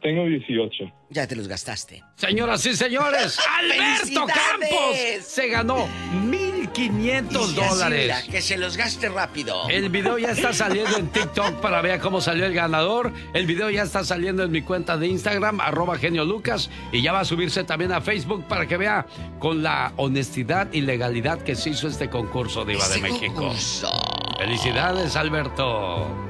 Tengo 18. Ya te los gastaste. Señoras y señores, Alberto Campos se ganó $1,500. Mira, que se los gaste rápido. El video ya está saliendo en TikTok para ver cómo salió el ganador. El video ya está saliendo en mi cuenta de Instagram, @geniolucas. Y ya va a subirse también a Facebook para que vea con la honestidad y legalidad que se hizo este concurso, Diva de México. Concurso. Felicidades, Alberto.